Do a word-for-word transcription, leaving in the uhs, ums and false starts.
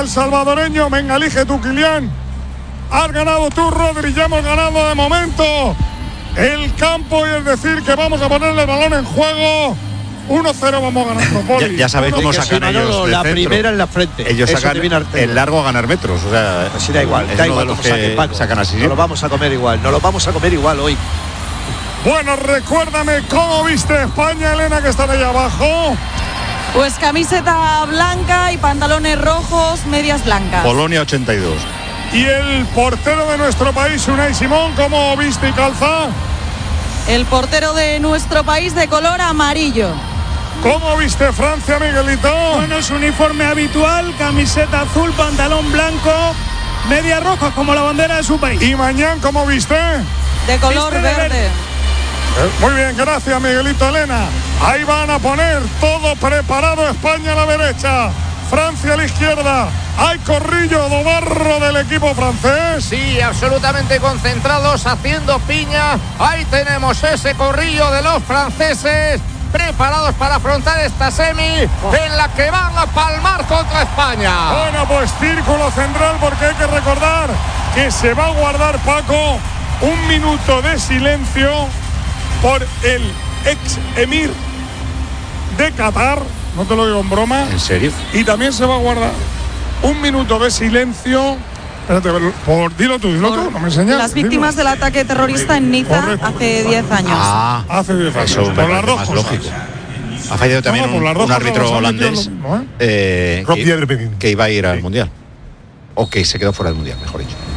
el salvadoreño. Venga, elige tú, Kylian. Has ganado tú, Rodri. Ya hemos ganado de momento el campo, y es decir que vamos a ponerle el balón en juego. uno cero vamos ganando, Poli. Ya, ya sabéis cómo sacan ellos de la centro. primera en la frente. Ellos Eso sacan el largo a ganar metros. O sea, pues sí, da igual, es da uno igual de los cómo que saquen, Paco. sacan así. Nos lo vamos a comer igual, nos lo vamos a comer igual hoy. Bueno, recuérdame cómo viste España, Elena, que está ahí abajo. Pues camiseta blanca y pantalones rojos, medias blancas. Polonia ochenta y dos. Y el portero de nuestro país, Unai Simón, ¿cómo viste y calza? El portero de nuestro país de color amarillo. ¿Cómo viste Francia, Miguelito? Bueno, su uniforme habitual, camiseta azul, pantalón blanco, medias rojas como la bandera de su país. ¿Y mañana cómo viste? De color Viste de verde. verde. Muy bien, gracias, Miguelito, Elena. Ahí van a poner todo preparado. España a la derecha, Francia a la izquierda. Hay corrillo do barro del equipo francés. Sí, absolutamente concentrados, haciendo piña. Ahí tenemos ese corrillo de los franceses, preparados para afrontar esta semi en la que van a palmar contra España. Bueno, pues círculo central, porque hay que recordar que se va a guardar, Paco, un minuto de silencio por el ex emir de Qatar. No te lo digo en broma. ¿En serio? Y también se va a guardar un minuto de silencio. Espérate, por, dilo tú, dilo tú, no me enseñas. Las víctimas dilo. del ataque terrorista en Niza. Correcto. Hace diez años. Ah, hace diez años. Eso por las dos más cosas. lógico. Ha fallado también No, un, por las dos un cosas árbitro nos han metido holandés lo mismo, ¿eh? eh, Rob que, Jervingen. que iba a ir al Mundial. O que se quedó fuera del Mundial, mejor dicho.